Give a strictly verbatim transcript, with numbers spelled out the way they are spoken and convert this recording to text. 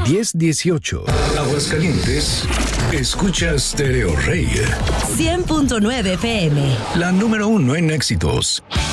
diez dieciocho. Aguascalientes, escucha Stereo Rey. cien punto nueve F M. La número uno en éxitos.